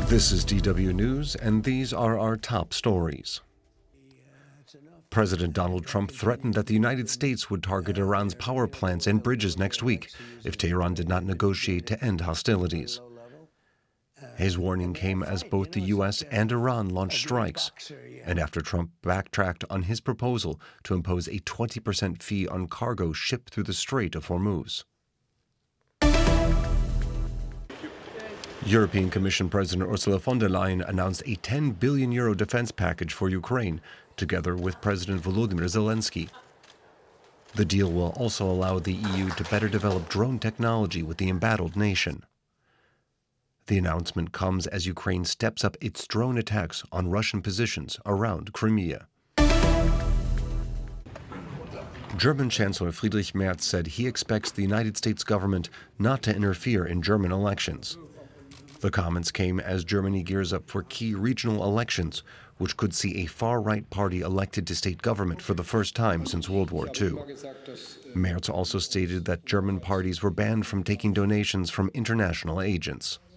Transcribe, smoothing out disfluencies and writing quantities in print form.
This is DW News, and these are our top stories. President Donald Trump threatened that the United States would target Iran's power plants and bridges next week if Tehran did not negotiate to end hostilities. His warning came as both the U.S. and Iran launched strikes, and after Trump backtracked on his proposal to impose a 20% fee on cargo shipped through the Strait of Hormuz. European Commission President Ursula von der Leyen announced a €10 billion defense package for Ukraine, together with President Volodymyr Zelensky. The deal will also allow the EU to better develop drone technology with the embattled nation. The announcement comes as Ukraine steps up its drone attacks on Russian positions around Crimea. German Chancellor Friedrich Merz said he expects the United States government not to interfere in German elections. The comments came as Germany gears up for key regional elections, which could see a far-right party elected to state government for the first time since World War II. Merz also stated that German parties were banned from taking donations from international agents.